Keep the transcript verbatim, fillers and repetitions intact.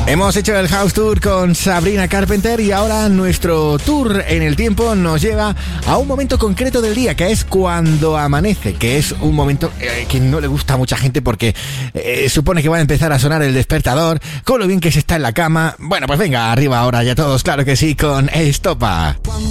Hemos hecho el House Tour con Sabrina Carpenter y ahora nuestro tour en el tiempo nos lleva a un momento concreto del día, que es cuando amanece, que es un momento eh, que no le gusta a mucha gente porque eh, supone que va a empezar a sonar el despertador, con lo bien que se está en la cama. Bueno, pues venga, arriba ahora ya todos, claro que sí, con Estopa.